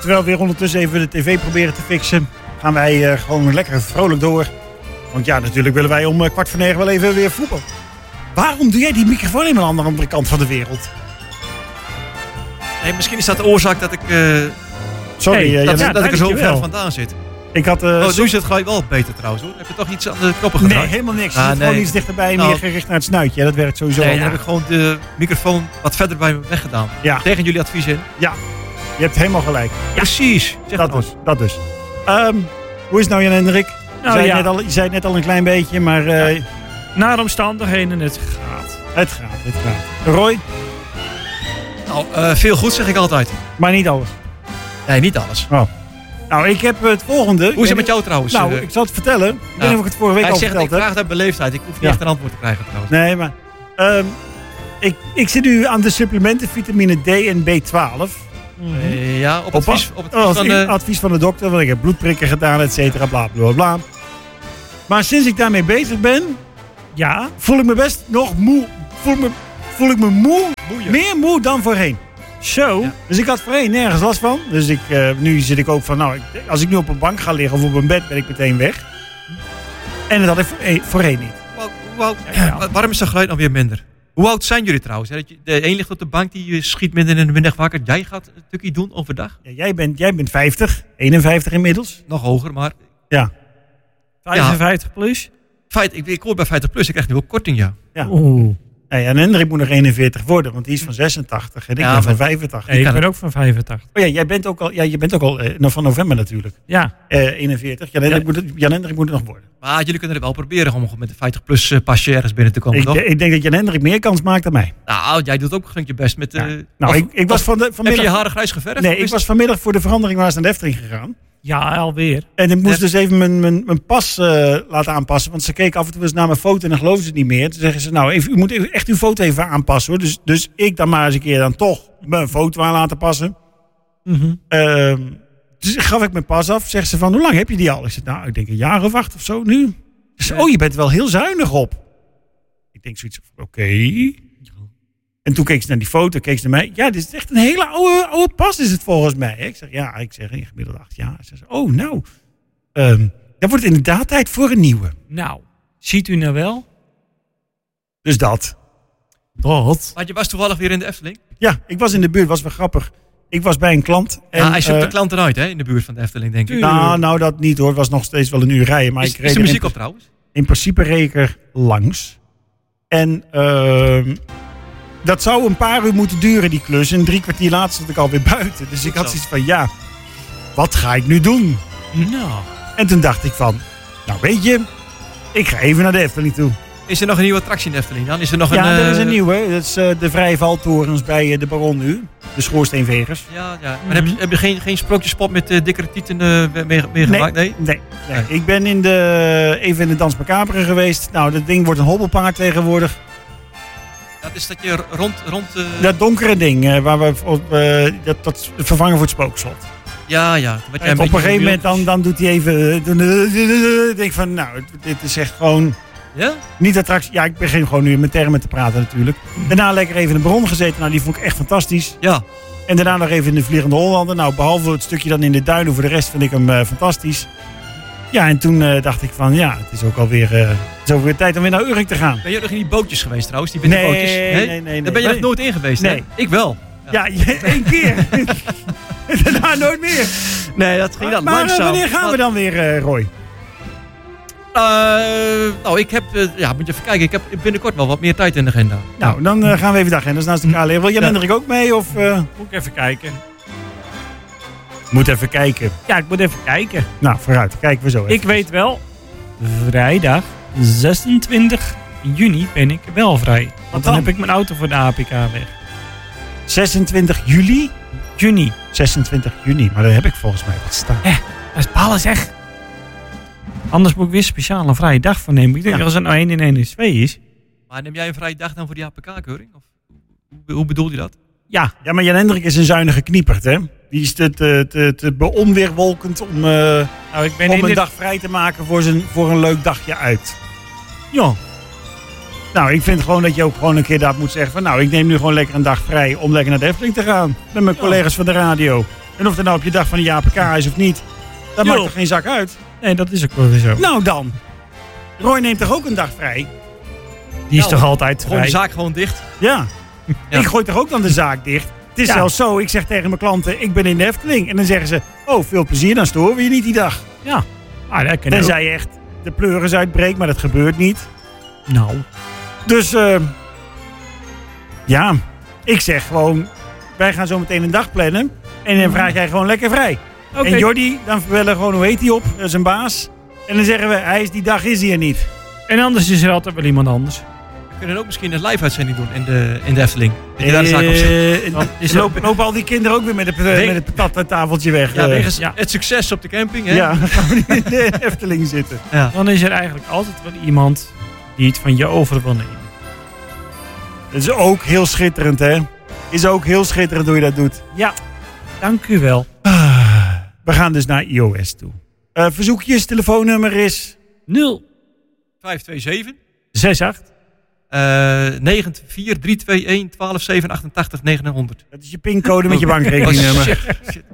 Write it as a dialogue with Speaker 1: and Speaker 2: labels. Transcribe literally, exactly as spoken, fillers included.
Speaker 1: terwijl we weer ondertussen even de tv proberen te fixen, gaan wij uh, gewoon lekker vrolijk door. Want ja, natuurlijk willen wij om uh, kwart voor negen wel even weer voetbal. Waarom doe jij die microfoon helemaal aan de andere kant van de wereld?
Speaker 2: Nee, misschien is dat de oorzaak dat ik, uh,
Speaker 1: Sorry,
Speaker 2: hey,
Speaker 1: uh,
Speaker 2: dat,
Speaker 1: ja,
Speaker 2: dat ik er zo ver
Speaker 1: wel.
Speaker 2: vandaan zit.
Speaker 1: Ik had, uh,
Speaker 2: oh,
Speaker 1: zo...
Speaker 2: nu zit het gelijk wel beter trouwens hoor. Heb je toch iets aan de knoppen gedraaid?
Speaker 1: Nee, helemaal niks. Je
Speaker 2: ah,
Speaker 1: zit
Speaker 2: nee.
Speaker 1: gewoon iets dichterbij,
Speaker 2: nou,
Speaker 1: meer gericht naar het snuitje. Dat werkt sowieso.
Speaker 2: Nee, dan
Speaker 1: ja.
Speaker 2: heb ik gewoon de microfoon wat verder bij me weggedaan.
Speaker 1: Ja.
Speaker 2: Tegen jullie advies in.
Speaker 1: Ja, je hebt helemaal gelijk.
Speaker 2: Ja. Precies. Zeg
Speaker 1: dat, dus, dat dus. Um, hoe is het nou Jan Hendrik? Je,
Speaker 3: Nou,
Speaker 1: zei
Speaker 3: ja.
Speaker 1: net al, je zei het net al een klein beetje, maar... Uh,
Speaker 3: ja. Naar omstandigheden, het gaat.
Speaker 1: Het gaat, het gaat. Roy?
Speaker 2: Nou, uh, veel goed zeg ik altijd.
Speaker 1: Maar niet alles?
Speaker 2: Nee, niet alles.
Speaker 1: Oh. Nou, ik heb het volgende.
Speaker 2: Hoe is het met jou trouwens?
Speaker 1: Nou,
Speaker 2: uh,
Speaker 1: ik zal het vertellen. Ik weet niet of ik het vorige week
Speaker 2: Hij
Speaker 1: al
Speaker 2: zegt,
Speaker 1: verteld heb.
Speaker 2: ik vraag dat beleefdheid. Ik hoef niet
Speaker 1: ja.
Speaker 2: echt een antwoord te krijgen trouwens.
Speaker 1: Nee, maar... Um, ik, ik zit nu aan de supplementen vitamine D en B twaalf.
Speaker 2: Mm-hmm. Uh, ja, op advies, op advies,
Speaker 1: oh,
Speaker 2: van de...
Speaker 1: advies van de dokter. Want ik heb bloedprikken gedaan, et cetera, bla, bla, bla. Maar sinds ik daarmee bezig ben... Ja, voel ik me best nog moe. Voel, me, voel ik me moe. Boeien. Meer moe dan voorheen. Zo. Ja. Dus ik had voorheen nergens last van. Dus ik, uh, nu zit ik ook van... Nou, als ik nu op een bank ga liggen of op een bed, ben ik meteen weg. En dat had ik voorheen, voorheen niet.
Speaker 2: Wow, wow. Ja, ja. Waarom is dat geluid nou weer minder? Hoe oud zijn jullie trouwens? De een ligt op de bank, die schiet midden in de middag wakker. Jij gaat een stukje doen overdag?
Speaker 1: Ja, jij, bent, jij bent vijftig, eenenvijftig inmiddels.
Speaker 2: Nog hoger, maar...
Speaker 1: Ja.
Speaker 3: vijfenvijftig ja. plus?
Speaker 2: Feit, ik, ik hoor bij vijftig plus, ik krijg nu ook korting, ja.
Speaker 1: Ja. Oeh. Hey, en Hendrik moet nog eenenveertig worden, want die is van zesentachtig en ik ja, ben van vijfentachtig.
Speaker 3: Nee, ik ben ook van vijfentachtig.
Speaker 1: Oh ja, jij bent ook al, ja, je bent ook al uh, van november natuurlijk.
Speaker 3: Ja.
Speaker 1: Uh, eenenveertig. Jan Hendrik, ja. moet, het, Jan Hendrik moet het nog worden.
Speaker 2: Maar jullie kunnen het wel proberen om met de vijftig plus uh, pasje ergens binnen te komen,
Speaker 1: ik,
Speaker 2: toch?
Speaker 1: De, ik denk dat Jan Hendrik meer kans maakt dan mij.
Speaker 2: Nou, jij doet ook flink je best met... Uh,
Speaker 1: ja. Nou,
Speaker 2: of,
Speaker 1: ik, ik was van de, vanmiddag...
Speaker 2: Heb je je haren grijs geverfd?
Speaker 1: Nee, ik was vanmiddag voor de verandering waar ze naar de Efteling gegaan.
Speaker 3: Ja, alweer.
Speaker 1: En ik moest ja. dus even mijn, mijn, mijn pas uh, laten aanpassen. Want ze keken af en toe eens naar mijn foto en dan geloven ze het niet meer. Toen zeggen ze, nou, even, u moet echt uw foto even aanpassen hoor. Dus, dus ik dan maar eens een keer dan toch mijn foto aan laten passen.
Speaker 3: Mm-hmm.
Speaker 1: Uh, dus gaf ik mijn pas af. Zeggen ze van, hoe lang heb je die al? Ik zeg, nou, ik denk een jaar of acht of zo nu. Dus, ja. Oh, je bent er wel heel zuinig op. Ik denk zoiets van, oké. Okay. En toen keek ze naar die foto, keek ze naar mij. Ja, dit is echt een hele oude, oude pas is het volgens mij. Ik zeg, ja, ik zeg, gemiddeld acht jaar. Ze zei, oh, nou, um, dan wordt het inderdaad tijd voor een nieuwe.
Speaker 3: Nou, ziet u nou wel?
Speaker 1: Dus dat.
Speaker 3: Dat.
Speaker 2: Maar je was toevallig weer in de Efteling?
Speaker 1: Ja, ik was in de buurt, was wel grappig. Ik was bij een klant. En,
Speaker 2: ja, hij zoekt
Speaker 1: uh,
Speaker 2: de klant eruit, hè, in de buurt van de Efteling, denk ik.
Speaker 1: Nou, nou, dat niet hoor. Het was nog steeds wel een uur rijden. Maar
Speaker 2: is,
Speaker 1: ik reed
Speaker 2: is de muziek
Speaker 1: in,
Speaker 2: op trouwens?
Speaker 1: In principe reed ik er langs. En... Uh, dat zou een paar uur moeten duren, die klus. En drie kwartier later zat ik alweer buiten. Dus ik had zoiets van, ja, wat ga ik nu doen?
Speaker 3: Nou.
Speaker 1: En toen dacht ik van, nou weet je, ik ga even naar de Efteling toe.
Speaker 2: Is er nog een nieuwe attractie in de Efteling dan? Is er nog
Speaker 1: ja,
Speaker 2: een,
Speaker 1: er is een
Speaker 2: uh...
Speaker 1: nieuwe. Dat is uh, de Vrije Valtorens bij uh, de Baron nu. De Schoorsteenvegers.
Speaker 2: Ja, ja. Maar mm-hmm. heb, je, heb je geen, geen sprookjespot met uh, dikkere tieten uh, meegemaakt?
Speaker 1: Nee, nee, nee, nee. nee. Ik ben in de, even in de Dans Macabre geweest. Nou, dat ding wordt een hobbelpaard tegenwoordig.
Speaker 2: Dat is dat je rond... rond uh...
Speaker 1: Dat donkere ding, uh, waar we uh, dat, dat vervangen voor het spookslot.
Speaker 2: Ja, ja. Wat jij
Speaker 1: en op een gegeven moment dan, dan doet hij even... Ik denk van, nou, dit is echt gewoon...
Speaker 2: Ja?
Speaker 1: Niet attractie. Ja, ik begin gewoon nu in mijn termen te praten natuurlijk. Daarna lekker even in de bron gezeten. Nou, die vond ik echt fantastisch.
Speaker 2: Ja.
Speaker 1: En daarna nog even in de Vliegende Hollander. Nou, behalve het stukje dan in de duinen. Voor de rest vind ik hem uh, fantastisch. Ja, en toen uh, dacht ik van, ja, het is ook alweer, uh, het is ook weer tijd om weer naar Urk te gaan.
Speaker 2: Ben je nog in die bootjes geweest trouwens? Die nee, bootjes?
Speaker 1: Nee, nee, nee, nee.
Speaker 2: Daar ben je
Speaker 1: nee.
Speaker 2: nog nooit in geweest,
Speaker 1: nee.
Speaker 2: hè? Ik wel.
Speaker 1: Ja, ja één keer. Daarna nooit meer.
Speaker 2: Nee, dat ging dan
Speaker 1: maar,
Speaker 2: langzaam.
Speaker 1: Maar wanneer gaan maar... we dan weer, uh, Roy?
Speaker 2: Uh, nou, ik heb, uh, ja, moet je even kijken. Ik heb binnenkort wel wat meer tijd in de agenda.
Speaker 1: Nou, dan uh, gaan we even de agenda's naast elkaar leren. Wil Jan Hendrik ook mee? Of, uh...
Speaker 3: Moet ik even kijken.
Speaker 1: Moet even kijken.
Speaker 3: Ja, ik moet even kijken.
Speaker 1: Nou, vooruit. Kijken we zo even.
Speaker 3: Ik weet wel, vrijdag zesentwintig juni ben ik wel vrij. Want dan? dan heb ik mijn auto voor de A P K weg.
Speaker 1: zesentwintig juli?
Speaker 3: Juni.
Speaker 1: zesentwintig juni, maar daar heb ik volgens mij wat staan.
Speaker 3: Hé, dat is ballen zeg. Anders moet ik weer speciaal een vrije dag voor nemen. Ik denk ja. als het nou één in één is twee is.
Speaker 2: Maar neem jij een vrije dag dan voor die A P K-keuring? Of hoe, hoe bedoel je dat?
Speaker 3: Ja.
Speaker 1: Ja, maar Jan Hendrik is een zuinige kniepert, hè? Die is te, te, te, te onweerwolkend om, uh, nou, ik ben om een dit... dag vrij te maken voor, zijn, voor een leuk dagje uit.
Speaker 3: Ja.
Speaker 1: Nou, ik vind gewoon dat je ook gewoon een keer dat moet zeggen van... nou, ik neem nu gewoon lekker een dag vrij om lekker naar de Efteling te gaan. Met mijn ja. collega's van de radio. En of het nou op je dag van de J P K is of niet, dat
Speaker 3: Jo.
Speaker 1: maakt er geen zak uit.
Speaker 3: Nee, dat is ook wel weer zo.
Speaker 1: Nou dan. Roy neemt toch ook een dag vrij?
Speaker 3: Die is
Speaker 2: Nou,
Speaker 3: toch altijd
Speaker 2: Gewoon de
Speaker 3: vrij?
Speaker 2: zaak gewoon dicht.
Speaker 1: Ja.
Speaker 2: Ja.
Speaker 1: Ik gooi toch ook dan de zaak dicht? Het is
Speaker 3: Ja.
Speaker 1: zelfs zo, ik zeg tegen mijn klanten, ik ben in de Efteling. En dan zeggen ze, oh, veel plezier, dan storen we je niet die dag.
Speaker 3: Ja. Ah, dat kan ook.
Speaker 1: Tenzij je echt de pleuris uitbreekt, maar dat gebeurt niet.
Speaker 3: Nou.
Speaker 1: Dus, eh ja, ik zeg gewoon, wij gaan zo meteen een dag plannen. En dan vraag jij gewoon lekker vrij.
Speaker 3: Oké.
Speaker 1: En Jordi, dan bellen gewoon, hoe heet hij op? Dat is een baas. En dan zeggen we, hij is die dag is hij er niet.
Speaker 3: En anders is er altijd wel iemand anders.
Speaker 2: We kunnen ook misschien een live-uitzending doen in de, in de Efteling. Dat je daar de zaak op zet.
Speaker 1: Eh,
Speaker 3: Dan is
Speaker 1: lopen, lopen al die kinderen ook weer met het,
Speaker 2: Weeg-
Speaker 1: met het patattafeltje weg.
Speaker 2: Ja,
Speaker 1: eh.
Speaker 2: wegens
Speaker 3: ja.
Speaker 2: het succes op de camping. Hè?
Speaker 1: Ja, dan gaan we niet in de Efteling zitten.
Speaker 2: Ja.
Speaker 3: Dan is er eigenlijk altijd wel iemand die het van je over wil nemen.
Speaker 1: Dat is ook heel schitterend, hè? Is ook heel schitterend hoe je dat doet.
Speaker 3: Ja. Dank u wel.
Speaker 1: We gaan dus naar I O S toe. Uh, verzoekjes, telefoonnummer is...
Speaker 3: nul
Speaker 2: vijf twee zeven
Speaker 3: zes acht
Speaker 2: uh, negen vier drie twee een twaalf zeven achtentachtig negenhonderd.
Speaker 1: Dat is je pincode met je bankrekeningnummer.
Speaker 2: Oh, shit. Shit.